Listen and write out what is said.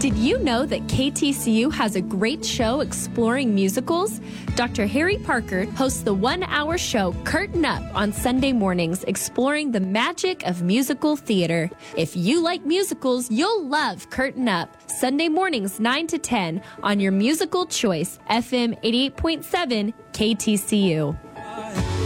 Did you know that KTCU has a great show exploring musicals? Dr. Harry Parker hosts the one-hour show Curtain Up on Sunday mornings, exploring the magic of musical theater. If you like musicals, you'll love Curtain Up, Sunday mornings 9 to 10 on your musical choice, FM 88.7 KTCU.